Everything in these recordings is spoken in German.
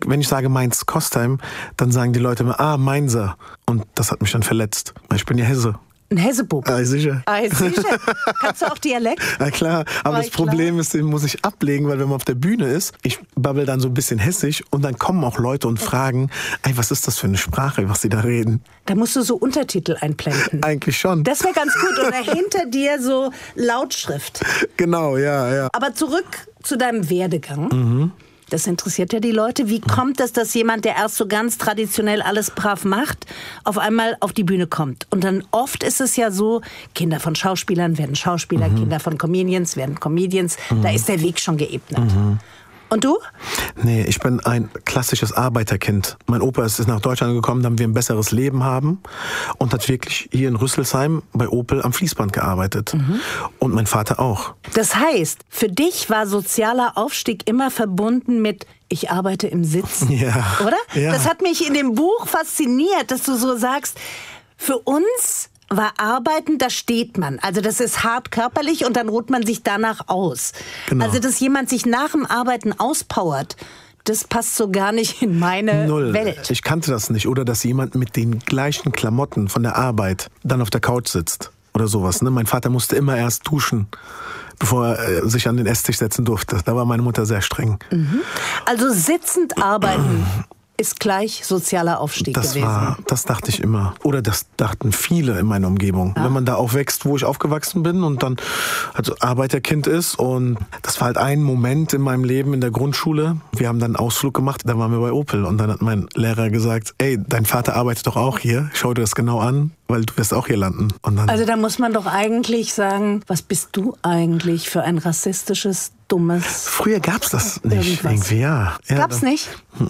wenn ich sage Mainz-Kostheim, dann sagen die Leute immer, Mainzer. Und das hat mich dann verletzt. Ich bin ja Hesse. Ein Hessebub. Sicher. Sicher. Kannst du auch Dialekt? Na klar, aber das Problem ist, den muss ich ablegen, weil wenn man auf der Bühne ist, ich babbel dann so ein bisschen hessisch und dann kommen auch Leute und fragen, was ist das für eine Sprache, was sie da reden? Da musst du so Untertitel einblenden. Eigentlich schon. Das wäre ganz gut. Oder hinter dir so Lautschrift. Genau, ja. Aber zurück zu deinem Werdegang. Das interessiert ja die Leute. Wie kommt es, dass jemand, der erst so ganz traditionell alles brav macht, auf einmal auf die Bühne kommt? Und dann oft ist es ja so, Kinder von Schauspielern werden Schauspieler, Kinder von Comedians werden Comedians. Da ist der Weg schon geebnet. Und du? Nee, ich bin ein klassisches Arbeiterkind. Mein Opa ist nach Deutschland gekommen, damit wir ein besseres Leben haben und hat wirklich hier in Rüsselsheim bei Opel am Fließband gearbeitet. Und mein Vater auch. Das heißt, für dich war sozialer Aufstieg immer verbunden mit ich arbeite im Sitzen, ja. Oder? Ja. Das hat mich in dem Buch fasziniert, dass du so sagst, für uns war Arbeiten, da steht man. Also das ist hart körperlich und dann ruht man sich danach aus. Genau. Also dass jemand sich nach dem Arbeiten auspowert, das passt so gar nicht in meine Welt. Ich kannte das nicht. Oder dass jemand mit den gleichen Klamotten von der Arbeit dann auf der Couch sitzt oder sowas. Ne? Mein Vater musste immer erst duschen, bevor er sich an den Esstisch setzen durfte. Da war meine Mutter sehr streng. Also sitzend arbeiten ist gleich sozialer Aufstieg gewesen. Das dachte ich immer. Oder das dachten viele in meiner Umgebung. Ja. Wenn man da aufwächst, wo ich aufgewachsen bin und dann also Arbeiterkind ist. Und das war halt ein Moment in meinem Leben in der Grundschule. Wir haben dann einen Ausflug gemacht, da waren wir bei Opel. Und dann hat mein Lehrer gesagt, dein Vater arbeitet doch auch hier. Schau dir das genau an, weil du wirst auch hier landen. Und dann also da muss man doch eigentlich sagen, was bist du eigentlich für ein rassistisches, dummes... Früher gab's das nicht. Irgendwie, ja. Gab's nicht?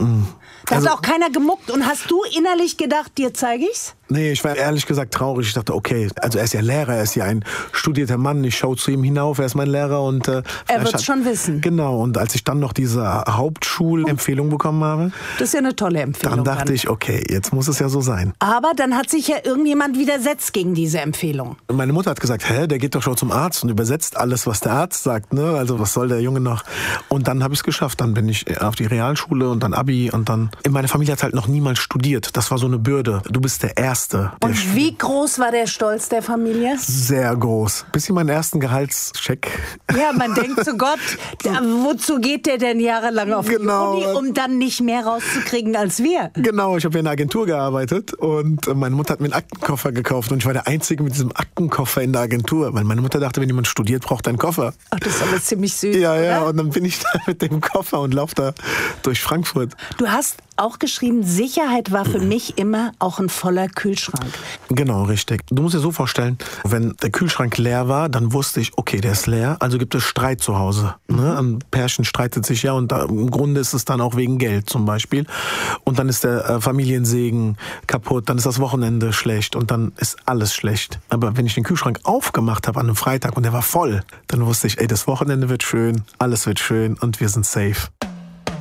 Da hat auch keiner gemuckt. Und hast du innerlich gedacht, dir zeige ich's? Nee, ich war ehrlich gesagt traurig. Ich dachte, okay, also er ist ja Lehrer, er ist ja ein studierter Mann. Ich schaue zu ihm hinauf, er ist mein Lehrer. Und er wird's schon wissen. Genau, und als ich dann noch diese Hauptschulempfehlung bekommen habe... Das ist ja eine tolle Empfehlung. Dann dachte ich, okay, jetzt muss es ja so sein. Aber dann hat sich ja irgendjemand widersetzt gegen diese Empfehlung. Meine Mutter hat gesagt, der geht doch schon zum Arzt und übersetzt alles, was der Arzt sagt. Ne? Also was soll der Junge noch? Und dann habe ich es geschafft. Dann bin ich auf die Realschule und dann Abi und dann... In meiner Familie hat halt noch niemand studiert. Das war so eine Bürde. Du bist der Erste. Und wie groß war der Stolz der Familie? Sehr groß. Bis ich meinen ersten Gehaltscheck... Ja, man denkt zu Gott, wozu geht der denn jahrelang auf die Uni, um dann nicht mehr rauszukriegen als wir? Genau, ich habe ja in einer Agentur gearbeitet und meine Mutter hat mir einen Aktenkoffer gekauft und ich war der Einzige mit diesem Aktenkoffer in der Agentur, weil meine Mutter dachte, wenn jemand studiert, braucht er einen Koffer. Ach, das ist aber ziemlich süß, Ja, oder? Und dann bin ich da mit dem Koffer und laufe da durch Frankfurt. Du hast auch geschrieben, Sicherheit war für mich immer auch ein voller Kühlschrank. Genau, richtig. Du musst dir so vorstellen, wenn der Kühlschrank leer war, dann wusste ich, okay, der ist leer, also gibt es Streit zu Hause. Ne? Ein Pärchen streitet sich ja und im Grunde ist es dann auch wegen Geld zum Beispiel. Und dann ist der Familiensegen kaputt, dann ist das Wochenende schlecht und dann ist alles schlecht. Aber wenn ich den Kühlschrank aufgemacht habe an einem Freitag und der war voll, dann wusste ich, das Wochenende wird schön, alles wird schön und wir sind safe.